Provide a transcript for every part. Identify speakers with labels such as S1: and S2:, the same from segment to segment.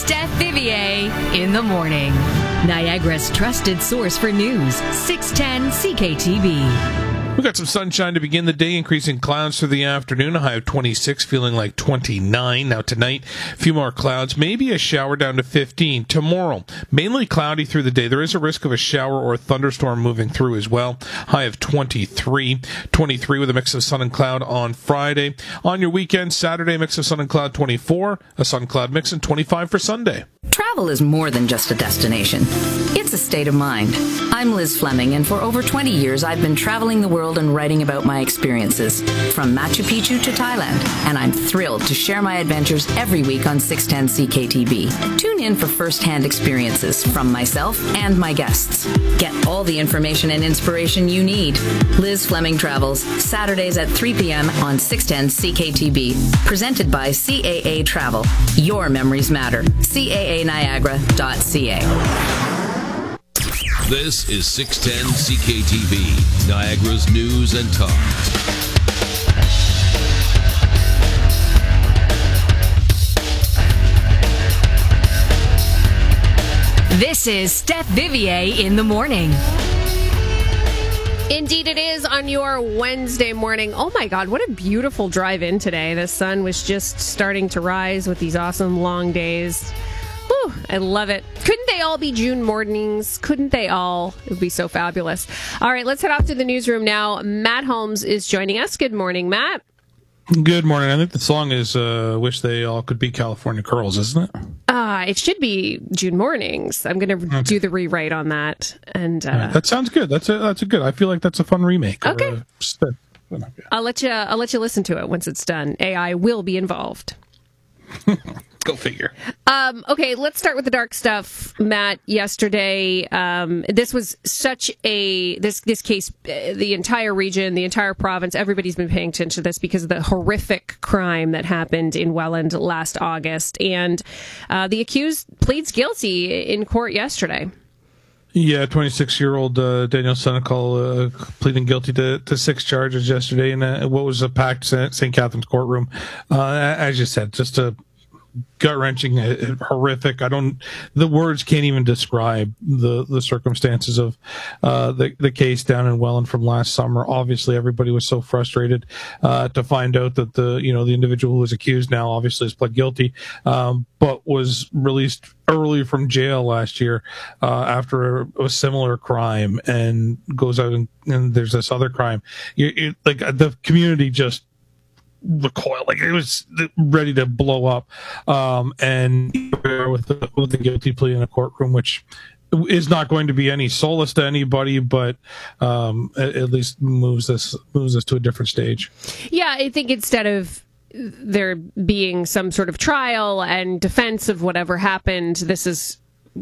S1: Steph Vivier in the morning. Niagara's trusted source for news, 610 CKTB.
S2: We've got some sunshine to begin the day, increasing clouds through the afternoon, a high of 26, feeling like 29. Now tonight, a few more clouds, maybe a shower down to 15. Tomorrow, mainly cloudy through the day. There is a risk of a shower or a thunderstorm moving through as well. High of 23. 23 with a mix of sun and cloud on Friday. On your weekend, Saturday, mix of sun and cloud, 24. A sun cloud mix, and 25 for Sunday.
S3: Travel is more than just a destination. It's a state of mind. I'm Liz Fleming, and for over 20 years, I've been traveling the world and writing about my experiences, from Machu Picchu to Thailand, and I'm thrilled to share my adventures every week on 610 CKTB. Tune in for first-hand experiences from myself and my guests. Get all the information and inspiration you need. Liz Fleming Travels, Saturdays at 3 p.m. on 610 CKTB. Presented by CAA Travel. Your memories matter. CAANiagara.ca.
S4: This is 610 CKTB, Niagara's news and talk.
S1: This is Steph Vivier in the morning.
S5: Indeed it is on your Wednesday morning. Oh my God, what a beautiful drive in today. The sun was just starting to rise with these awesome long days. Whew, I love it. Couldn't they all be June mornings? Couldn't they all? It would be so fabulous. All right, let's head off to the newsroom now. Matt Holmes is joining us. Good morning, Matt.
S2: Good morning. I think the song is Wish They All Could Be California Girls, isn't it?
S5: It should be June mornings. I'm going to do the rewrite on that. And
S2: that sounds good. That's a good. I feel like that's a fun remake.
S5: Okay. I'll let you listen to it once it's done. AI will be involved.
S2: Go figure.
S5: Okay, let's start with the dark stuff, Matt. Yesterday, this was such this case, the entire region, the entire province, everybody's been paying attention to this because of the horrific crime that happened in Welland last August. And the accused pleads guilty in court yesterday.
S2: Yeah, 26-year-old Daniel Senecal pleading guilty to 6 charges yesterday in what was a packed St. Catharines courtroom. As you said, just a gut-wrenching, horrific. The words can't even describe the circumstances of the case down in Welland from last summer. Obviously, everybody was so frustrated to find out that the individual who was accused now obviously has pled guilty, but was released early from jail last year after a similar crime, and goes out and there's this other crime. Like the community just recoil, like it was ready to blow up, and with the guilty plea in a courtroom, which is not going to be any solace to anybody, but at least moves us to a different stage. Yeah,
S5: I think instead of there being some sort of trial and defense of whatever happened, this is,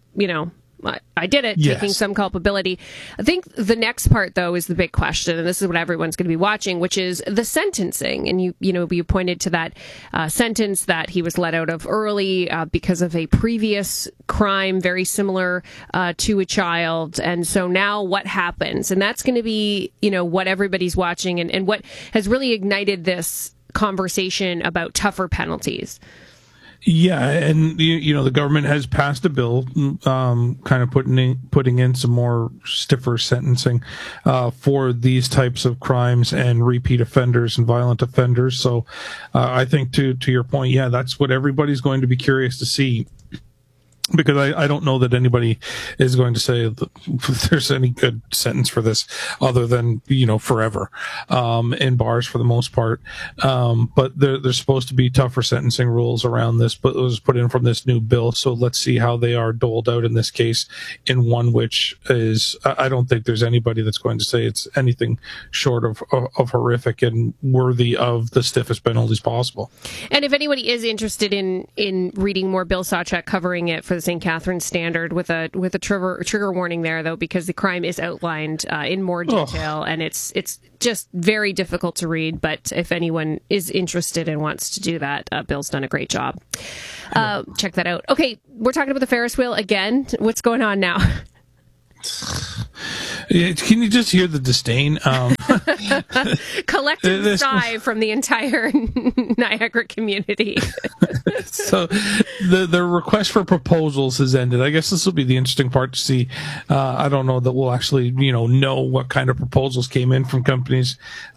S5: I did it,
S2: yes,
S5: taking some culpability. I think the next part, though, is the big question, and this is what everyone's going to be watching, which is the sentencing. And you pointed to that sentence that he was let out of early because of a previous crime very similar to a child. And so now what happens? And that's going to be, what everybody's watching, and what has really ignited this conversation about tougher penalties.
S2: Yeah, and the government has passed a bill, kind of putting in some more stiffer sentencing for these types of crimes and repeat offenders and violent offenders. So I think to your point, yeah, that's what everybody's going to be curious to see. Because I don't know that anybody is going to say that there's any good sentence for this other than, forever, in bars for the most part. But there's supposed to be tougher sentencing rules around this, but it was put in from this new bill. So let's see how they are doled out in this case, in one which is, I don't think there's anybody that's going to say it's anything short of horrific and worthy of the stiffest penalties possible.
S5: And if anybody is interested in reading more, Bill Sawchuk covering it for the St. Catharines Standard with a trigger warning there, though, because the crime is outlined in more detail, and it's just very difficult to read. But if anyone is interested and wants to do that, Bill's done a great job. Check that out. Okay, we're talking about the Ferris wheel again. What's going on now?
S2: Can you just hear the disdain?
S5: Collective sigh from the entire Niagara community.
S2: So the request for proposals has ended. I guess this will be the interesting part to see. I don't know that we'll actually, know what kind of proposals came in from companies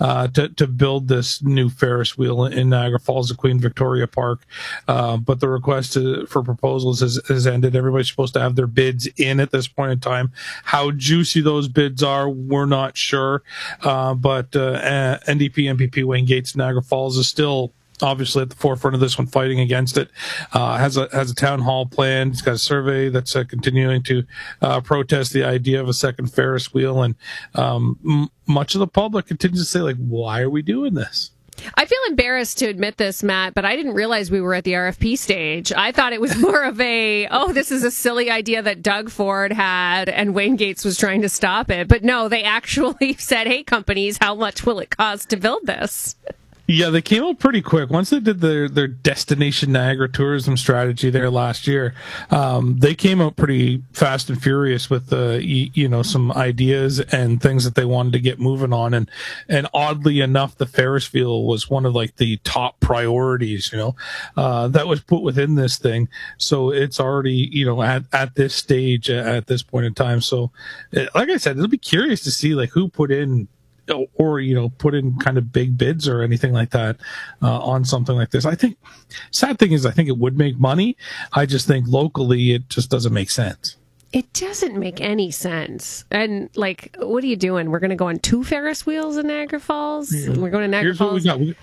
S2: to build this new Ferris wheel in Niagara Falls at Queen Victoria Park. But the request for proposals has ended. Everybody's supposed to have their bids in at this point in time. How juicy those bids are, we're not sure. But NDP MPP Wayne Gates, Niagara Falls, is still obviously at the forefront of this one, fighting against it. Has a town hall planned. He's got a survey that's continuing to protest the idea of a second Ferris wheel, and much of the public continues to say, like, why are we doing this?
S5: I feel embarrassed to admit this, Matt, but I didn't realize we were at the RFP stage. I thought it was more of this is a silly idea that Doug Ford had and Wayne Gates was trying to stop it. But no, they actually said, hey, companies, how much will it cost to build this?
S2: Yeah, they came out pretty quick. Once they did their Destination Niagara tourism strategy there last year, they came out pretty fast and furious with some ideas and things that they wanted to get moving on. And oddly enough, the Ferris wheel was one of like the top priorities, that was put within this thing. So it's already, at this stage, at this point in time. So like I said, it'll be curious to see like who put in or put in kind of big bids or anything like that on something like this. I think sad thing is I think it would make money. I just think locally it just doesn't make sense.
S5: It doesn't make any sense. And like, what are you doing? We're going to go on 2 Ferris wheels in Niagara Falls. Yeah. We're going to Niagara Falls.
S2: Here's what we got.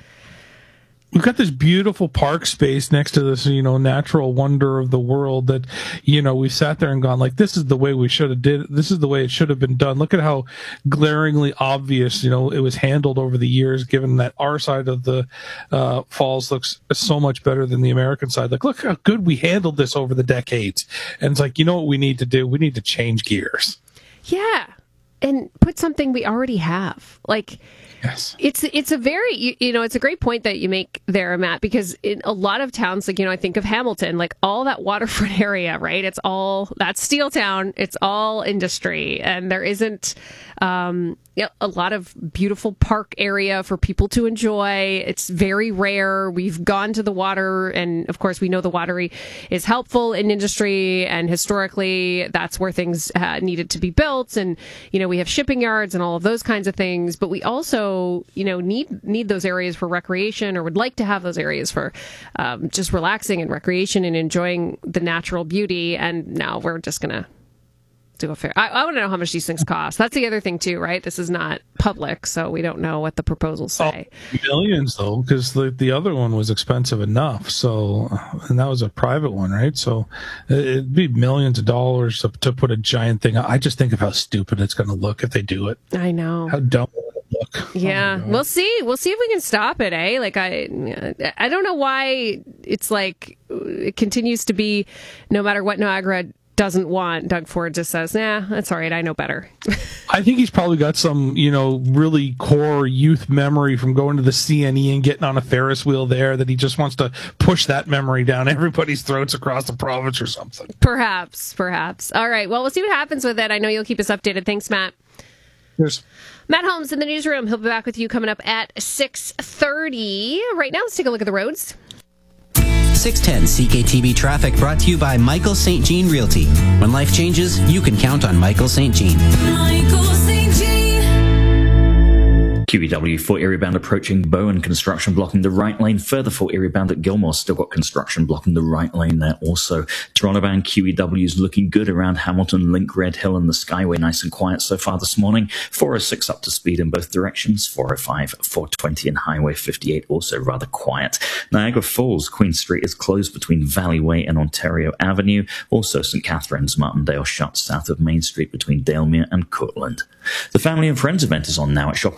S2: We've got this beautiful park space next to this, natural wonder of the world that, we sat there and gone like, this is the way we should have did it. This is the way it should have been done. Look at how glaringly obvious, it was handled over the years, given that our side of the falls looks so much better than the American side. Like, look how good we handled this over the decades. And it's like, what we need to do? We need to change gears.
S5: Yeah. And put something we already have. Like,
S2: yes.
S5: It's a very, it's a great point that you make there, Matt, because in a lot of towns, like, I think of Hamilton, like all that waterfront area, right? It's all, that's steel town. It's all industry. And there isn't a lot of beautiful park area for people to enjoy. It's very rare. We've gone to the water, and of course we know the watery is helpful in industry, and historically that's where things needed to be built. And, we have shipping yards and all of those kinds of things, but we also, need those areas for recreation, or would like to have those areas for just relaxing and recreation and enjoying the natural beauty. And now we're just going to do a fair. I want to know how much these things cost. That's the other thing too, right? This is not public, so we don't know what the proposals say.
S2: Millions though, because the other one was expensive enough. So, and that was a private one, right? So it'd be millions of dollars to put a giant thing. I just think of how stupid it's going to look if they do it.
S5: I know.
S2: How dumb will it look?
S5: Yeah, we'll see. We'll see if we can stop it, eh? Like I don't know why it's like it continues to be, no matter what Niagara doesn't want, Doug Ford just says, nah, that's all right, I know better.
S2: I think he's probably got some, really core youth memory from going to the CNE and getting on a Ferris wheel there, that he just wants to push that memory down everybody's throats across the province or something.
S5: Perhaps. All right, well, we'll see what happens with it. I know you'll keep us updated. Thanks, Matt.
S2: Cheers.
S5: Matt Holmes in the newsroom. He'll be back with you coming up at 6:30. Right now, let's take a look at the roads.
S6: 610 CKTB Traffic, brought to you by Michael St. Jean Realty. When life changes, you can count on Michael St. Jean. Michael St. Jean.
S7: QEW for Erie Bound approaching Bowen, construction blocking the right lane. Further for Erie Bound at Gilmore, still got construction blocking the right lane there also. Toronto bound QEW is looking good around Hamilton, Link, Red Hill and the Skyway. Nice and quiet so far this morning. 406 up to speed in both directions. 405, 420 and Highway 58 also rather quiet. Niagara Falls, Queen Street is closed between Valley Way and Ontario Avenue. Also St. Catharines, Martindale shut south of Main Street between Dalemere and Courtland. The Family and Friends event is on now at Shoppers Drug Mart.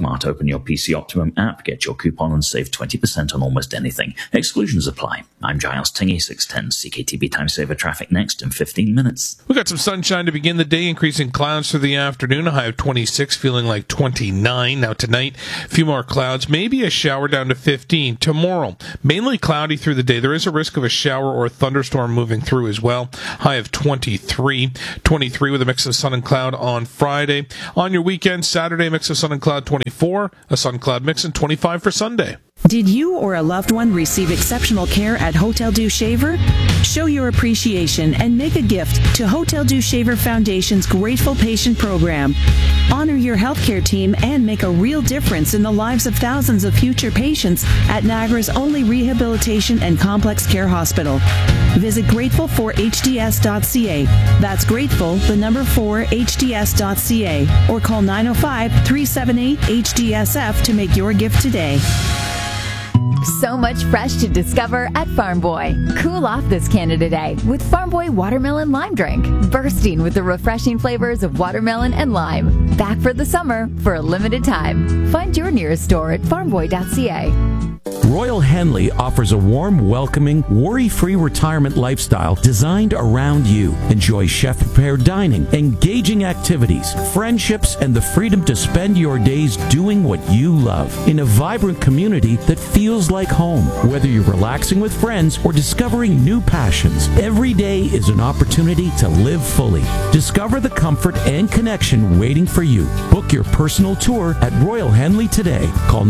S7: Mart. Open your PC Optimum app, get your coupon, and save 20% on almost anything. Exclusions apply. I'm Giles Tingy, 610 CKTB Time Saver Traffic next in 15 minutes.
S2: We got some sunshine to begin the day, increasing clouds through the afternoon. A high of 26, feeling like 29. Now tonight, a few more clouds, maybe a shower down to 15. Tomorrow, mainly cloudy through the day. There is a risk of a shower or a thunderstorm moving through as well. High of 23. 23 with a mix of sun and cloud on Friday. On your weekend, Saturday, mix of sun and cloud 24, a sun cloud mix, and 25 for Sunday.
S8: Did you or a loved one receive exceptional care at Hotel Dieu Shaver? Show your appreciation and make a gift to Hotel Dieu Shaver Foundation's Grateful Patient Program. Honor your healthcare team and make a real difference in the lives of thousands of future patients at Niagara's only rehabilitation and complex care hospital. Visit grateful4hds.ca. That's grateful, the number 4hds.ca, or call 905-378-HDSF to make your gift today.
S9: So much fresh to discover at Farm Boy. Cool off this Canada Day with Farm Boy Watermelon Lime Drink, bursting with the refreshing flavors of watermelon and lime. Back for the summer for a limited time. Find your nearest store at farmboy.ca.
S10: Royal Henley offers a warm, welcoming, worry-free retirement lifestyle designed around you. Enjoy chef-prepared dining, engaging activities, friendships, and the freedom to spend your days doing what you love in a vibrant community that feels like home. Whether you're relaxing with friends or discovering new passions, every day is an opportunity to live fully. Discover the comfort and connection waiting for you. Book your personal tour at Royal Henley today. Call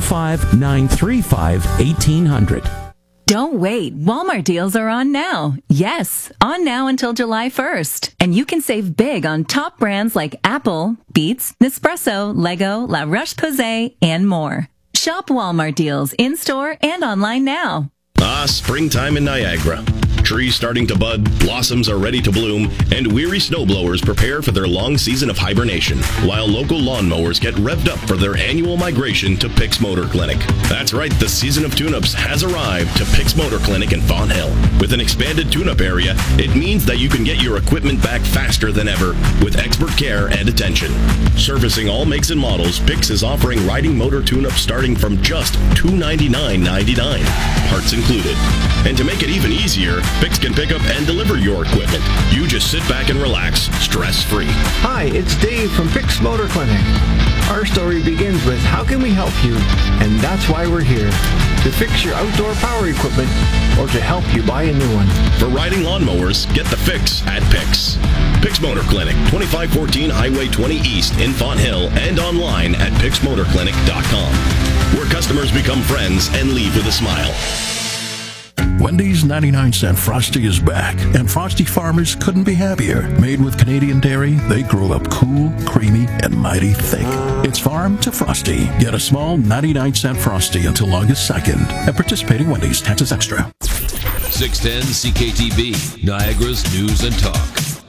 S10: 905-935-1800.
S11: Don't wait. Walmart deals are on now. Yes, on now until July 1st. And you can save big on top brands like Apple, Beats, Nespresso, Lego, La Roche-Posay, and more. Shop Walmart deals in-store and online now.
S12: Springtime in Niagara. Trees starting to bud, blossoms are ready to bloom, and weary snowblowers prepare for their long season of hibernation, while local lawnmowers get revved up for their annual migration to Pix Motor Clinic. That's right, the season of tune-ups has arrived to Pix Motor Clinic in Fonthill. With an expanded tune-up area, it means that you can get your equipment back faster than ever with expert care and attention. Servicing all makes and models, Pix is offering riding motor tune-ups starting from just $299.99, parts included. And to make it even easier, Pix can pick up and deliver your equipment. You just sit back and relax, stress-free.
S13: Hi, it's Dave from Pix Motor Clinic. Our story begins with how can we help you? And that's why we're here. To fix your outdoor power equipment or to help you buy a new one.
S12: For riding lawnmowers, get the fix at Pix. Pix Motor Clinic, 2514 Highway 20 East in Fonthill and online at pixmotorclinic.com, where customers become friends and leave with a smile.
S14: Wendy's 99-cent Frosty is back, and Frosty farmers couldn't be happier. Made with Canadian dairy, they grow up cool, creamy, and mighty thick. It's farm to Frosty. Get a small 99-cent Frosty until August 2nd at participating Wendy's. Taxes extra.
S4: 610 CKTB, Niagara's News and Talk.